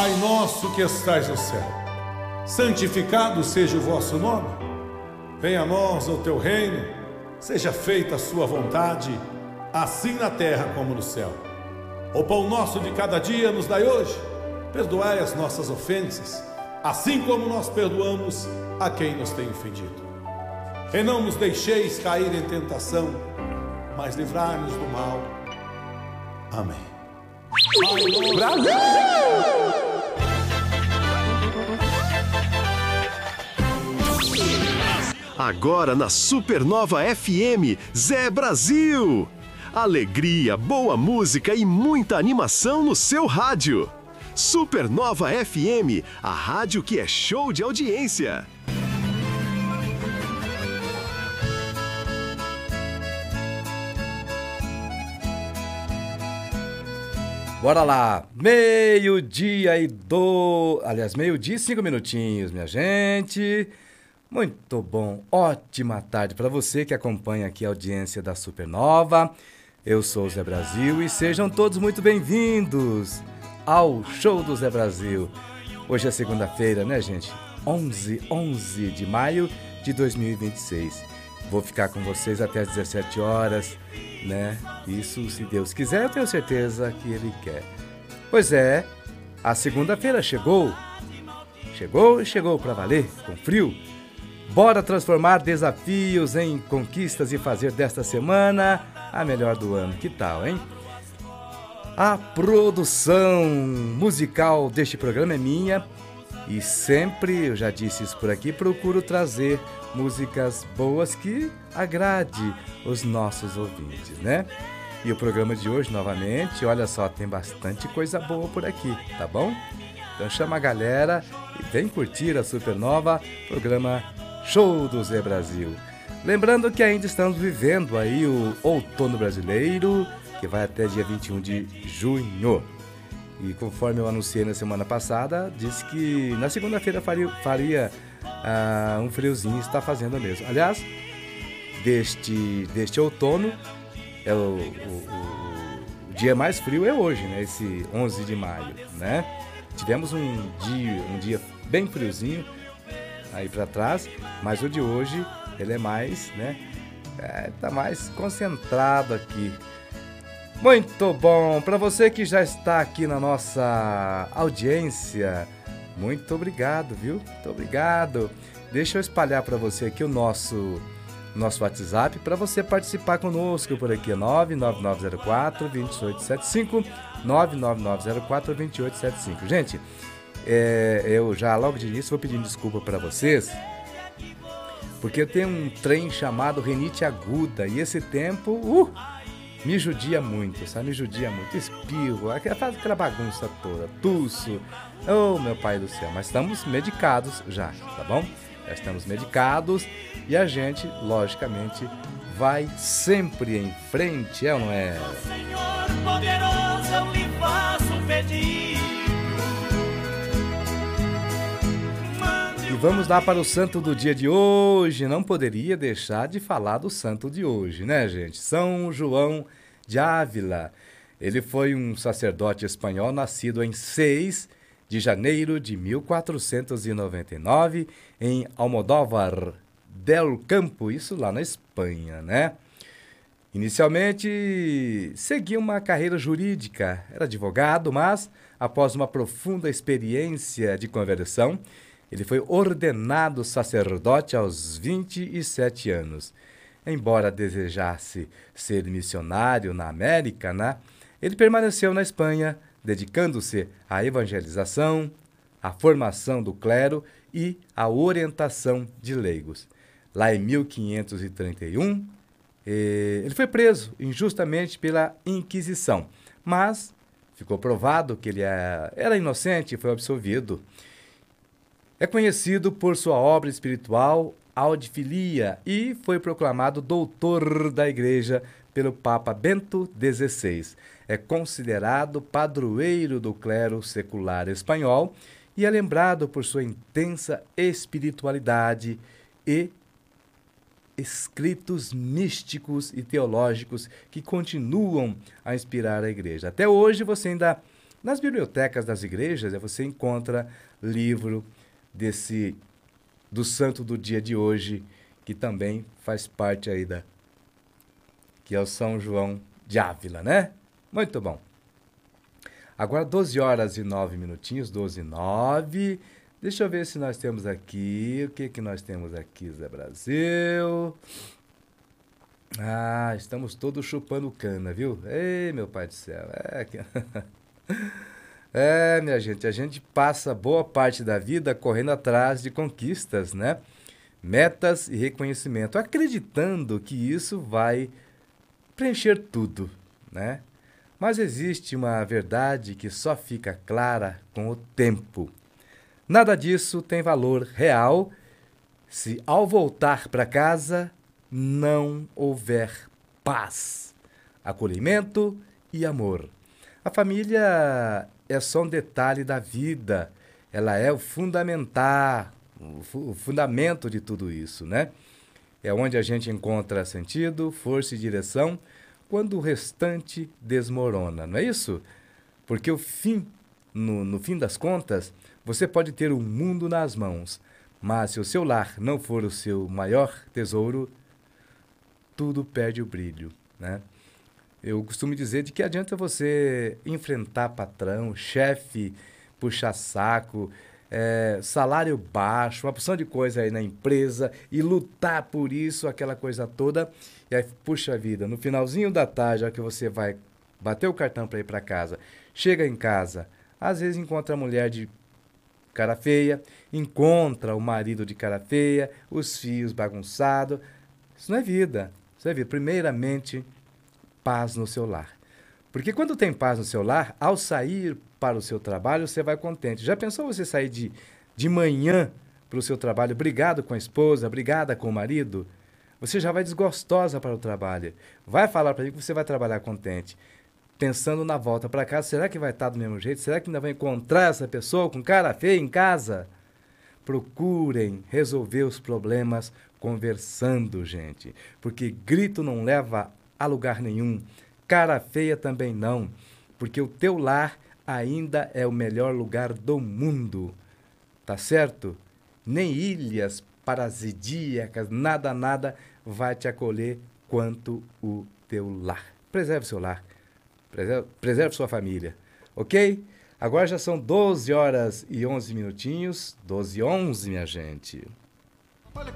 Pai nosso que estais no céu, santificado seja o vosso nome. Venha a nós o teu reino, seja feita a sua vontade, assim na terra como no céu. O pão nosso de cada dia nos dai hoje. Perdoai as nossas ofensas, assim como nós perdoamos a quem nos tem ofendido. E não nos deixeis cair em tentação, mas livrai-nos do mal. Amém. Brasil! Agora na Supernova FM, Zé Brasil. Alegria, boa música e muita animação no seu rádio. Supernova FM, a rádio que é show de audiência. Bora lá, meio-dia meio-dia e 5 minutinhos, minha gente. Muito bom, ótima tarde para você que acompanha aqui a audiência da Supernova. Eu sou o Zé Brasil e sejam todos muito bem-vindos ao Show do Zé Brasil. Hoje é segunda-feira, né, gente? 11 de maio de 2026. Vou ficar com vocês até às 17 horas, né? Isso, se Deus quiser, eu tenho certeza que Ele quer. Pois é, a segunda-feira chegou. Chegou para valer, com frio. Bora transformar desafios em conquistas e fazer desta semana a melhor do ano. Que tal, hein? A produção musical deste programa é minha e sempre, eu já disse isso por aqui, procuro trazer músicas boas que agrade os nossos ouvintes, né? E o programa de hoje, novamente, olha só, tem bastante coisa boa por aqui, tá bom? Então chama a galera e vem curtir a Supernova, programa Show do Zé Brasil. Lembrando que ainda estamos vivendo aí o outono brasileiro, que vai até dia 21 de junho. E conforme eu anunciei na semana passada, disse que na segunda-feira faria um friozinho, está fazendo mesmo. Aliás, deste outono, o dia mais frio é hoje, né? Esse 11 de maio, né? Tivemos um dia bem friozinho aí para trás, mas o de hoje ele é mais, né? Tá mais concentrado aqui. Muito bom! Para você que já está aqui na nossa audiência, muito obrigado, viu? Muito obrigado. Deixa eu espalhar para você aqui o nosso WhatsApp para você participar conosco por aqui, 99904-2875, 99904-2875. Gente, eu já logo de início vou pedindo desculpa para vocês, porque eu tenho um trem chamado rinite aguda e esse tempo me judia muito, sabe? Me judia muito, espirro, faz aquela bagunça toda, tuço. Oh, meu pai do céu, mas estamos medicados já, tá bom? Já estamos medicados e a gente, logicamente, vai sempre em frente, é ou não é? Senhor poderoso, eu lhe faço um pedido. E vamos lá para o santo do dia de hoje. Não poderia deixar de falar do santo de hoje, né, gente? São João de Ávila. Ele foi um sacerdote espanhol nascido em 6 de janeiro de 1499 em Almodóvar del Campo, isso lá na Espanha, né? Inicialmente, seguia uma carreira jurídica, era advogado, mas após uma profunda experiência de conversão, ele foi ordenado sacerdote aos 27 anos. Embora desejasse ser missionário na América, né, ele permaneceu na Espanha, dedicando-se à evangelização, à formação do clero e à orientação de leigos. Lá em 1531, ele foi preso injustamente pela Inquisição, mas ficou provado que ele era inocente e foi absolvido. É conhecido por sua obra espiritual Audifilia e foi proclamado doutor da Igreja pelo Papa Bento XVI. É considerado padroeiro do clero secular espanhol e é lembrado por sua intensa espiritualidade e escritos místicos e teológicos que continuam a inspirar a Igreja. Até hoje você ainda Nas bibliotecas das igrejas, você encontra livro do santo do dia de hoje, que também faz parte aí que é o São João de Ávila, né? Muito bom. Agora 12 horas e 9 minutinhos, 12 e 9. Deixa eu ver se nós temos aqui, o que nós temos aqui, Zé Brasil? Ah, estamos todos chupando cana, viu? Ei, meu pai do céu. Minha gente, a gente passa boa parte da vida correndo atrás de conquistas, né? Metas e reconhecimento, acreditando que isso vai preencher tudo, né? Mas existe uma verdade que só fica clara com o tempo. Nada disso tem valor real se ao voltar para casa não houver paz, acolhimento e amor. A família é só um detalhe da vida, ela é o fundamento de tudo isso, né? É onde a gente encontra sentido, força e direção quando o restante desmorona, não é isso? Porque no fim das contas, você pode ter o mundo nas mãos, mas se o seu lar não for o seu maior tesouro, tudo perde o brilho, né? Eu costumo dizer de que adianta você enfrentar patrão, chefe, puxar saco, salário baixo, uma porção de coisa aí na empresa e lutar por isso, aquela coisa toda. E aí, puxa vida, no finalzinho da tarde, a que você vai bater o cartão para ir para casa, chega em casa, às vezes encontra a mulher de cara feia, encontra o marido de cara feia, os filhos bagunçados. Isso não é vida. Isso é vida. Primeiramente, paz no seu lar. Porque quando tem paz no seu lar, ao sair para o seu trabalho, você vai contente. Já pensou você sair de manhã para o seu trabalho, brigado com a esposa, brigada com o marido? Você já vai desgostosa para o trabalho. Vai falar para ele que você vai trabalhar contente. Pensando na volta para casa, será que vai estar do mesmo jeito? Será que ainda vai encontrar essa pessoa com cara feia em casa? Procurem resolver os problemas conversando, gente. Porque grito não leva a lugar nenhum. Cara feia também não. Porque o teu lar ainda é o melhor lugar do mundo. Tá certo? Nem ilhas paradisíacas, nada vai te acolher quanto o teu lar. Preserve seu lar. Preserve sua família. Ok? Agora já são 12 horas e 11 minutinhos. 12 e 11, minha gente.